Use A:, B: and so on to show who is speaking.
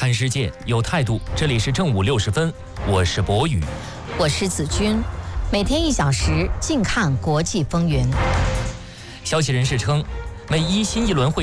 A: 看世界有态度，这里是正午60分，我是博宇，
B: 我是子君，每天1小时，静看国际风云。
A: 消息人士称，美伊新一轮会